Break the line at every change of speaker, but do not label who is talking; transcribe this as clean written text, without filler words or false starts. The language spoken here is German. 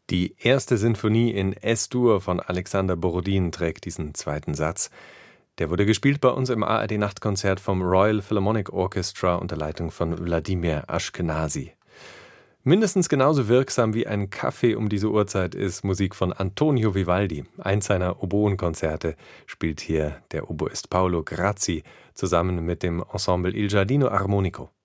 Die erste Sinfonie in S-Dur von Alexander Borodin trägt diesen zweiten Satz. Der wurde gespielt bei uns im ARD-Nachtkonzert vom Royal Philharmonic Orchestra unter Leitung von Wladimir Ashkenazy. Mindestens genauso wirksam wie ein Kaffee um diese Uhrzeit ist Musik von Antonio Vivaldi. Eins seiner Oboenkonzerte spielt hier der Oboist Paolo Grazzi zusammen mit dem Ensemble Il Giardino Armonico.